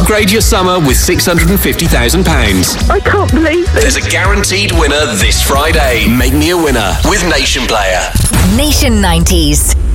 Upgrade your summer with £650,000. I can't believe this. There's a guaranteed winner this Friday. Make me a winner with Nation Player. Nation 90s.